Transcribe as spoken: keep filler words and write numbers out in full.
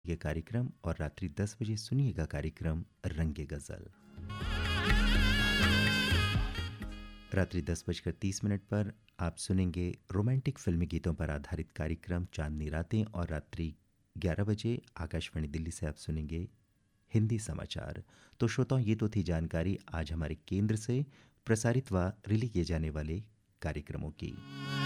ये कार्यक्रम और रात्रि दस बजे सुनिएगा कार्यक्रम रंगे गज़ल। रात्रि दस बजकर तीस मिनट पर आप सुनेंगे रोमांटिक फिल्मी गीतों पर आधारित कार्यक्रम चांदनी रातें और रात्रि ग्यारह बजे आकाशवाणी दिल्ली से आप सुनेंगे हिंदी समाचार। तो श्रोताओं, ये तो थी जानकारी आज हमारे केंद्र से प्रसारित व रिले किए जाने वाले कार्यक्रमों की।